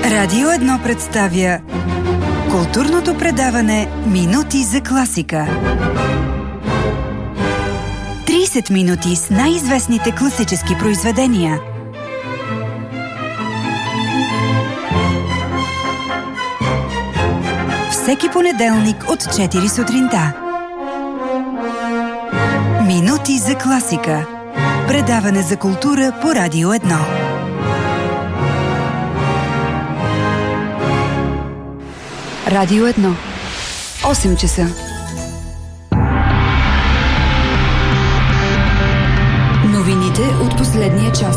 Радио 1 представя културното предаване Минути за класика. 30 минути с най-известните класически произведения. Всеки понеделник от 4 сутринта. Минути за класика. Предаване за култура по Радио 1. Радио 1. 8 часа. Новините от последния час.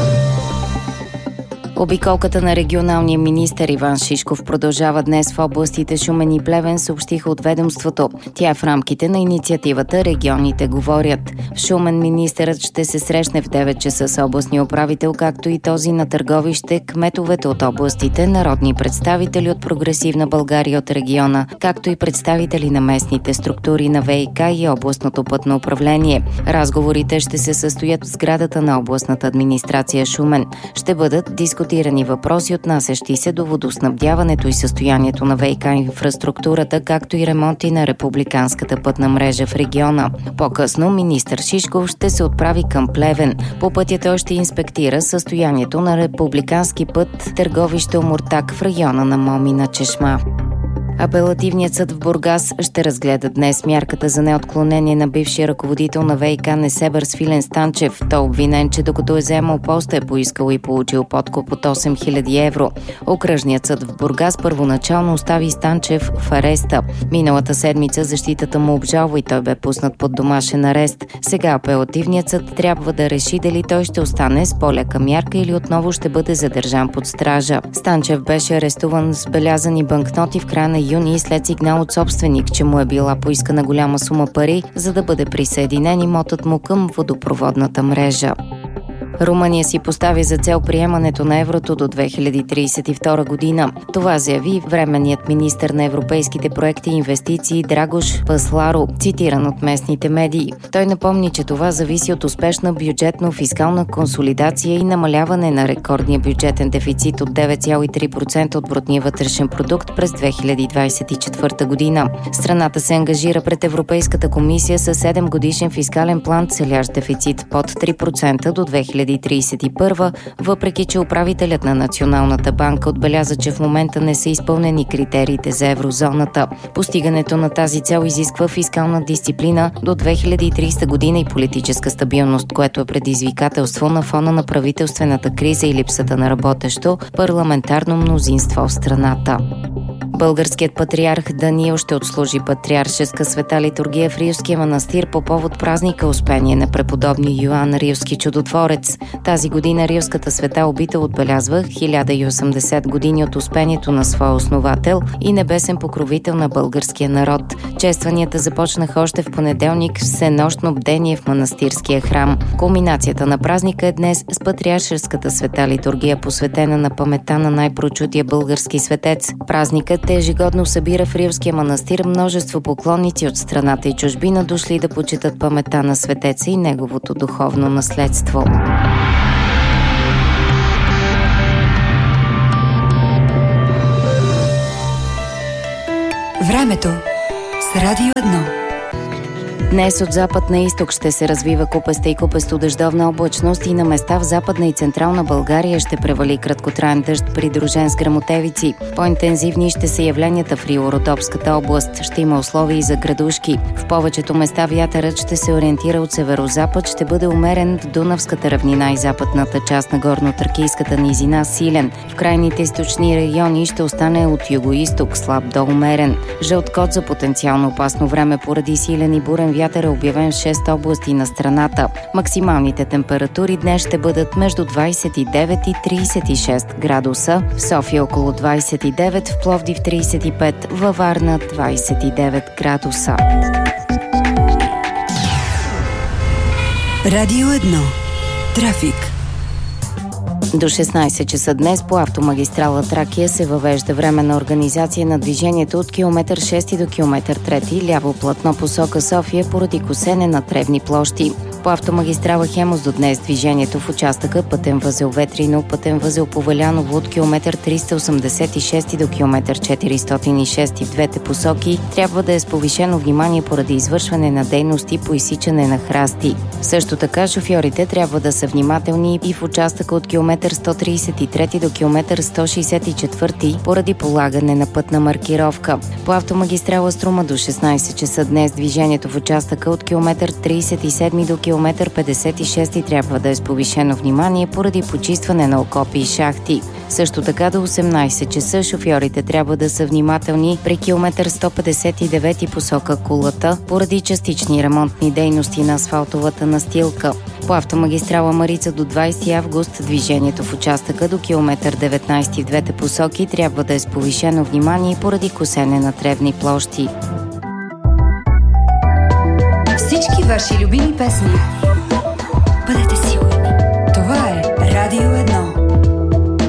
Обиколката на регионалния министър Иван Шишков продължава днес в областите Шумен и Плевен, съобщиха от ведомството. Тя е в рамките на инициативата "Регионите говорят". В Шумен министърът ще се срещне в 9 часа с областния управител, както и този на Търговище, кметовете от областите, народни представители от Прогресивна България от региона, както и представители на местните структури на ВиК и областното пътно управление. Разговорите ще се състоят в сградата на областната администрация Шумен. Ще бъдат дискутирани въпроси, отнасящи се до водоснабдяването и състоянието на ВиК инфраструктурата, както и ремонти на републиканската пътна мрежа в региона. По-късно министър Шишков ще се отправи към Плевен. По пътя той ще инспектира състоянието на републикански път Търговище-Омуртаг в района на Момина чешма. Апелативният съд в Бургас ще разгледа днес мярката за неотклонение на бившия ръководител на ВиК Несебър Свилен Станчев. Той е обвинен, че докато е заемал поста е поискал и получил подкуп от 8000 евро. Окръжният съд в Бургас първоначално остави Станчев в ареста. Миналата седмица защитата му обжалва и той бе пуснат под домашен арест. Сега апелативният съд трябва да реши дали той ще остане с по-лека мярка или отново ще бъде задържан под стража. Станчев беше арестуван с белязани банкноти в края на юни след сигнал от собственик, че му е била поискана голяма сума пари, за да бъде присъединен имотът му към водопроводната мрежа. Румъния си постави за цел приемането на еврото до 2032 година. Това заяви временният министър на европейските проекти и инвестиции Драгош Пасларо, цитиран от местните медии. Той напомни, че това зависи от успешна бюджетно-фискална консолидация и намаляване на рекордния бюджетен дефицит от 9,3% от брутния вътрешен продукт през 2024 година. Страната се ангажира пред Европейската комисия с 7-годишен фискален план, целящ дефицит под 3% до 2031, въпреки че управителят на Националната банка отбеляза, че в момента не са изпълнени критериите за еврозоната. Постигането на тази цел изисква фискална дисциплина до 2030 година и политическа стабилност, което е предизвикателство на фона на правителствената криза и липсата на работещо парламентарно мнозинство в страната. Българският патриарх Даниил ще отслужи патриаршеска света литургия в Рилския манастир по повод празника Успение на преподобния Йоан Рилски чудотворец. Тази година Рилската света обител отбелязва 1080 години от успението на своя основател и небесен покровител на българския народ. Честванията започнаха още в понеделник в всенощно бдение в манастирския храм. Кулминацията на празника е днес с патриаршеската света литургия, посветена на паметта на най-прочутия български светец. Празникът ежегодно събира в Рилския манастир множество поклонници от страната и чужбина, дошли да почитат паметта на светеца и неговото духовно наследство. Времето с Радио 1. Днес от запад на изток ще се развива купеста и купесто-дъждовна облачност и на места в Западна и Централна България ще превали краткотраен дъжд, придружен с гръмотевици. По-интензивни ще са явленията в Рило-Родопската област. Ще има условия и за градушки. В повечето места вятърът ще се ориентира от северозапад, ще бъде умерен в Дунавската равнина и западната част на горно-тракийската низина силен. В крайните източни райони ще остане от юго-изток слаб до умерен. Жълт код за потенциално опасно време поради силен и бурен вятър е обявен в 6 области на страната. Максималните температури днес ще бъдат между 29 и 36 градуса. В София около 29, в Пловдив 35, във Варна 29 градуса. Радио 1. Трафик. До 16 часа днес по автомагистрала Тракия се въвежда временна организация на движението от километър 6 до километър 3, ляво платно посока София поради косене на тревни площи. По автомагистрала Хемус до днес движението в участъка пътен възел Ветрино, пътен възел Повеляново от километър 386 до километър 406 в двете посоки трябва да е с повишено внимание поради извършване на дейности по изсичане на храсти. Също така шофьорите трябва да са внимателни и в участъка от километър 133 до километър 164 поради полагане на пътна маркировка. По автомагистрала Струма до 16 часа днес движението в участъка от километър 37 до километър 56 трябва да е с повишено внимание поради почистване на окопи и шахти. Също така до 18 часа шофьорите трябва да са внимателни при километър 159 посока Кулата поради частични ремонтни дейности на асфалтовата настилка. По автомагистрала Марица до 20 август движението в участъка до километър 19 в двете посоки трябва да е с повишено внимание поради косене на тревни площи. Всички ваши любими песни. Бъдете си.